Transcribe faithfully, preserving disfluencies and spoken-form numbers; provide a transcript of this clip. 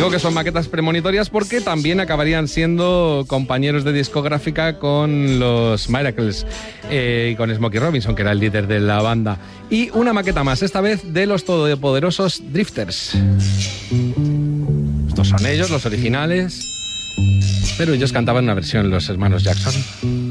Digo que son maquetas premonitorias porque también acabarían siendo compañeros de discográfica con los Miracles eh, y con Smokey Robinson, que era el líder de la banda. Y una maqueta más, esta vez de los todopoderosos Drifters. Estos son ellos, los originales, pero ellos cantaban una versión, los hermanos Jackson.